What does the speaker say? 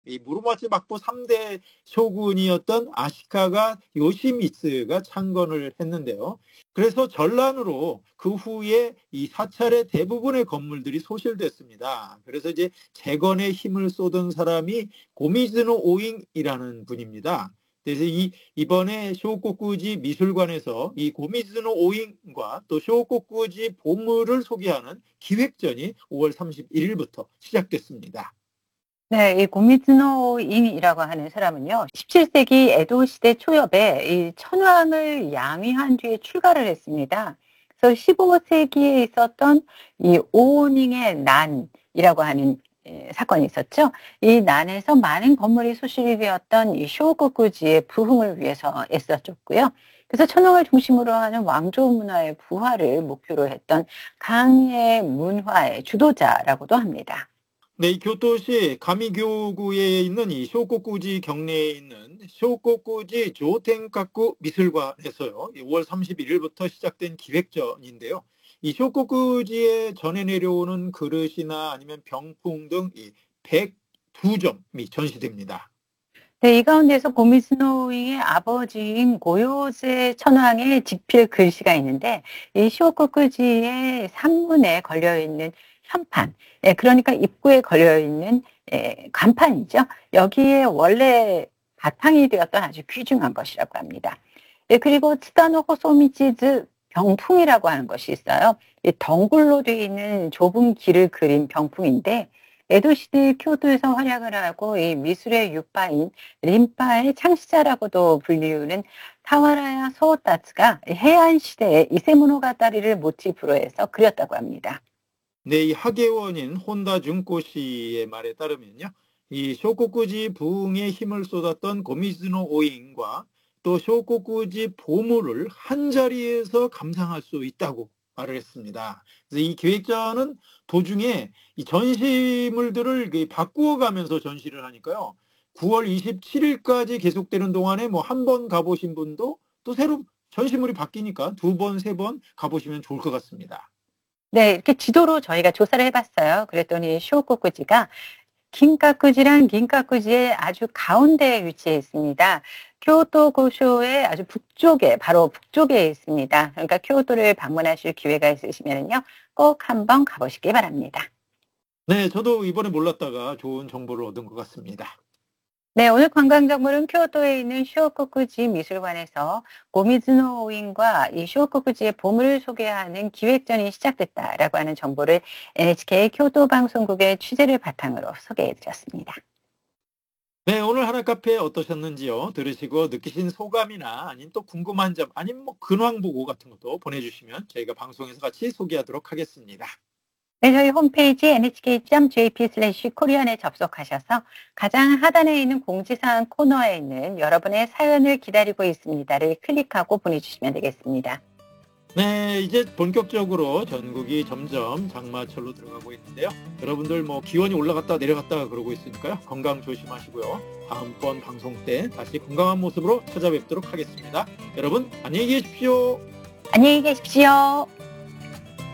이 무로마치 막부 3대 쇼군이었던 아시카가 요시미츠가 창건을 했는데요. 그래서 전란으로 그 후에 이 사찰의 대부분의 건물들이 소실됐습니다. 그래서 이제 재건에 힘을 쏟은 사람이 고미즈노 오잉이라는 분입니다. 그래서 이번에 쇼코쿠지 미술관에서 이 고미즈노 오잉과 또 쇼코쿠지 보물을 소개하는 기획전이 5월 31일부터 시작됐습니다. 네, 이 고미즈노 인이라고 하는 사람은요, 17세기 에도 시대 초엽에 이 천황을 양위한 뒤에 출가를 했습니다. 그래서 15세기에 있었던 이 오닝의 난이라고 하는 사건이 있었죠. 이 난에서 많은 건물이 소실이 되었던 이 쇼고쿠지의 부흥을 위해서 애써줬고요. 그래서 천황을 중심으로 하는 왕조 문화의 부활을 목표로 했던 강의 문화의 주도자라고도 합니다. 네, 이 교토시 가미교구에 있는 이 쇼코쿠지 경내에 있는 쇼코쿠지 조텐카쿠 미술관에서요. 5월 31일부터 시작된 기획전인데요. 이 쇼코쿠지에 전해 내려오는 그릇이나 아니면 병풍 등 102점이 전시됩니다. 네, 이 가운데서 고미즈노의 아버지인 고요제 천황의 집필 글씨가 있는데 이 쇼코쿠지의 산문에 걸려있는 현판, 그러니까 입구에 걸려있는 간판이죠. 여기에 원래 바탕이 되었던 아주 귀중한 것이라고 합니다. 그리고 츠다노 호소미치즈 병풍이라고 하는 것이 있어요. 이 덩굴로 되어 있는 좁은 길을 그린 병풍인데 에도 시대 교토에서 활약을 하고 이 미술의 유파인 린파의 창시자라고도 불리우는 타와라야 소오타츠가 해안 시대의 이세모노가타리를 모티프로 해서 그렸다고 합니다. 네, 이 학예원인 혼다 준코 씨의 말에 따르면요. 이 쇼코쿠지 부흥에 힘을 쏟았던 고미즈노 오인과 또 쇼코쿠지 보물을 한 자리에서 감상할 수 있다고 말을 했습니다. 그래서 이 기획자는 도중에 이 전시물들을 바꾸어 가면서 전시를 하니까요. 9월 27일까지 계속되는 동안에 뭐 한 번 가보신 분도 또 새로 전시물이 바뀌니까 두 번, 세 번 가보시면 좋을 것 같습니다. 네, 이렇게 지도로 저희가 조사를 해봤어요. 그랬더니 쇼코쿠지가 긴카쿠지랑 긴카쿠지의 아주 가운데에 위치해 있습니다. 교토 고쇼의 아주 북쪽에, 바로 북쪽에 있습니다. 그러니까 교토를 방문하실 기회가 있으시면요, 꼭 한번 가보시기 바랍니다. 네, 저도 이번에 몰랐다가 좋은 정보를 얻은 것 같습니다. 네, 오늘 관광정보는 교토에 있는 쇼코쿠지 미술관에서 고미즈노 오인과 이 쇼코쿠지의 보물을 소개하는 기획전이 시작됐다라고 하는 정보를 NHK 교토 방송국의 취재를 바탕으로 소개해드렸습니다. 네, 오늘 하나 카페 어떠셨는지요? 들으시고 느끼신 소감이나 아니면 또 궁금한 점, 아니면 뭐 근황 보고 같은 것도 보내주시면 저희가 방송에서 같이 소개하도록 하겠습니다. 네, 저희 홈페이지 nhk.jp/korean에 접속하셔서 가장 하단에 있는 공지사항 코너에 있는 여러분의 사연을 기다리고 있습니다를 클릭하고 보내주시면 되겠습니다. 네, 이제 본격적으로 전국이 점점 장마철로 들어가고 있는데요. 여러분들 뭐 기온이 올라갔다 내려갔다 그러고 있으니까요. 건강 조심하시고요. 다음번 방송 때 다시 건강한 모습으로 찾아뵙도록 하겠습니다. 여러분 안녕히 계십시오. 안녕히 계십시오.